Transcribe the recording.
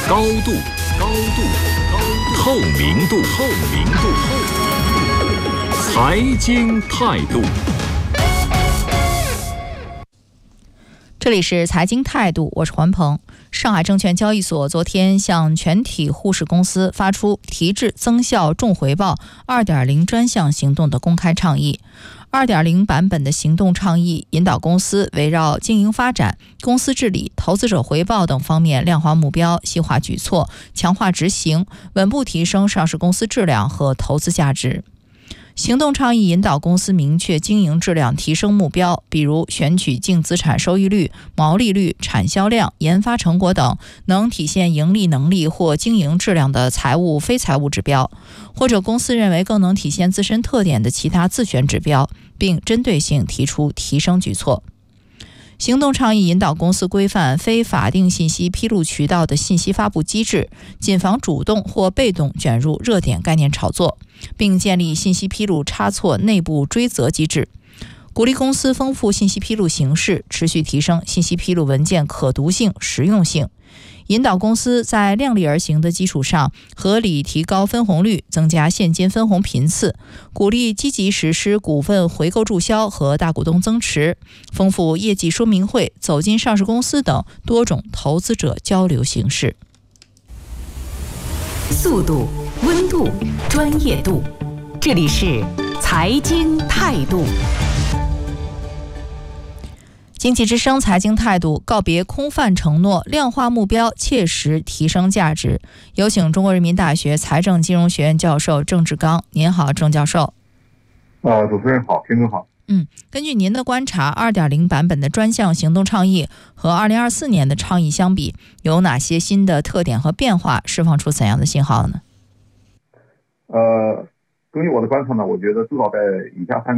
高度，透明度，财经态度。 这里是财经态度，我是环鹏。上海证券交易所昨天向全体沪市公司发出提质增效重回报 2.0 专项行动的公开倡议。2.0 版本的行动倡议引导公司围绕经营发展、公司治理、投资者回报等方面量化目标、细化举措，强化执行，稳步提升上市公司质量和投资价值。行动倡议引导公司明确经营质量提升目标，比如选取净资产收益率、毛利率、产销量、研发成果等能体现盈利能力或经营质量的财务非财务指标，或者公司认为更能体现自身特点的其他自选指标，并针对性提出提升举措。行动倡议引导公司规范非法定信息披露渠道的信息发布机制，谨防主动或被动卷入热点概念炒作，并建立信息披露差错内部追责机制，鼓励公司丰富信息披露形式，持续提升信息披露文件可读性、实用性，引导公司在量力而行的基础上合理提高分红率，增加现金分红频次，鼓励积极实施股份回购注销和大股东增持，丰富业绩说明会、走进上市公司等多种投资者交流形式。 速度、温度、专业度，这里是财经态度。 经济之声财经态度，告别空泛承诺，量化目标，切实提升价值。有请中国人民大学财政金融学院教授郑志刚。您好，郑教授。 主持人好，听众好。 根据您的观察， 2.0 版本的专项行动倡议和2024年的倡议相比，有哪些新的特点和变化，释放出怎样的信号呢？ 根据我的观察呢，我觉得主要在以下3